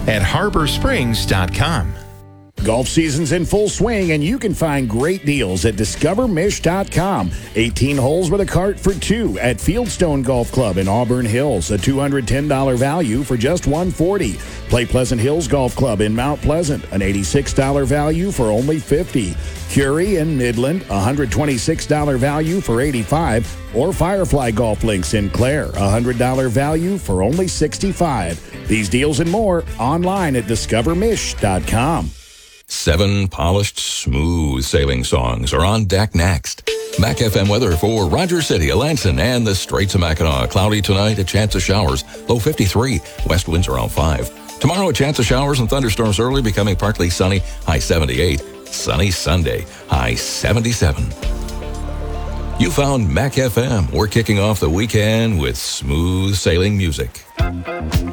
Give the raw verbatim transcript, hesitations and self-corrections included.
at harbor springs dot com. Golf season's in full swing, and you can find great deals at discover mish dot com. eighteen holes with a cart for two at Fieldstone Golf Club in Auburn Hills. A two hundred ten dollars value for just one hundred forty dollars. Play Pleasant Hills Golf Club in Mount Pleasant. An eighty-six dollars value for only fifty dollars. Curie in Midland. A one hundred twenty-six dollars value for eighty-five dollars. Or Firefly Golf Links in Clare. A one hundred dollars value for only sixty-five dollars. These deals and more online at discover mish dot com. Seven polished, smooth sailing songs are on deck next. Mac F M weather for Rogers City, Alanson, and the Straits of Mackinac. Cloudy tonight, a chance of showers. Low fifty-three. West winds around five. Tomorrow, a chance of showers and thunderstorms early, becoming partly sunny. High seventy-eight. Sunny Sunday. High seventy-seven. You found Mac F M. We're kicking off the weekend with smooth sailing music.